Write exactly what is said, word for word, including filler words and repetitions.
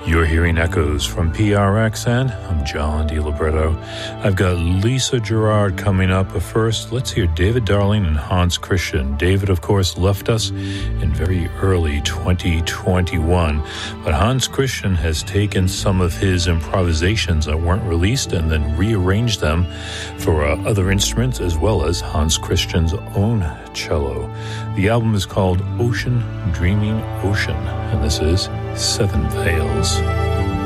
You're hearing echoes from P R X, and I'm John DiLibretto. I've got Lisa Gerrard coming up, but first, let's hear David Darling and Hans Christian. David, of course, left us in very early twenty twenty-one, but Hans Christian has taken some of his improvisations that weren't released and then rearranged them for uh, other instruments, as well as Hans Christian's own cello. The album is called Ocean Dreaming Ocean, and this is Seven Veils.